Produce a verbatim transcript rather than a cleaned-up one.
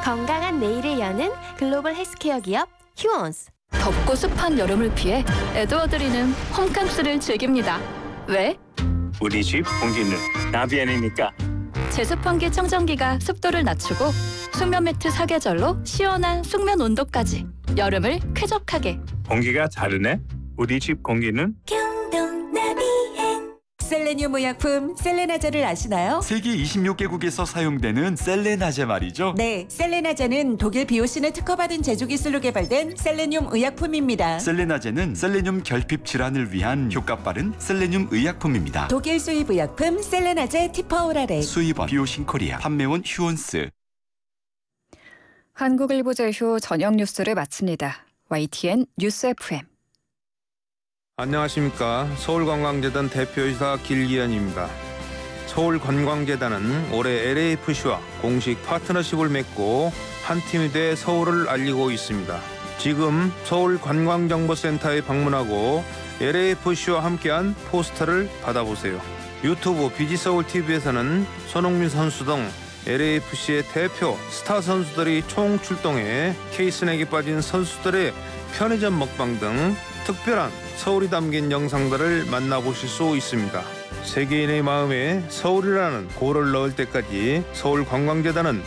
건강한 내일을 여는 글로벌 헬스케어 기업 휴원스. 덥고 습한 여름을 피해 에드워드리는 홈캉스를 즐깁니다. 왜? 우리 집 공기는 나비엔이니까. 제습환기 청정기가 습도를 낮추고 숙면 매트 사계절로 시원한 숙면 온도까지 여름을 쾌적하게. 공기가 다르네. 우리 집 공기는 경동 나비엔. 셀레늄 의약품 셀레나제를 아시나요? 세계 이십육 개국에서 사용되는 셀레나제 말이죠. 네, 셀레나제는 독일 비오신에 특허받은 제조 기술로 개발된 셀레늄 의약품입니다. 셀레나제는 셀레늄 결핍 질환을 위한 효과 빠른 셀레늄 의약품입니다. 독일 수입 의약품 셀레나제 티퍼오라레. 수입원 비오신 코리아, 판매원 휴원스. 한국일보 제휴 저녁 뉴스를 마칩니다. 와이티엔 뉴스 에프엠. 안녕하십니까. 서울관광재단 대표이사 길기현입니다. 서울관광재단은 올해 엘에이에프씨와 공식 파트너십을 맺고 한 팀이 돼 서울을 알리고 있습니다. 지금 서울관광정보센터에 방문하고 엘에이에프씨와 함께한 포스터를 받아보세요. 유튜브 비지서울티비에서는 손흥민 선수 등 엘에이에프씨의 대표 스타 선수들이 총 출동해 케이스넥에 빠진 선수들의 편의점 먹방 등 특별한 서울이 담긴 영상들을 만나보실 수 있습니다. 세계인의 마음에 서울이라는 고를 넣을 때까지 서울관광재단은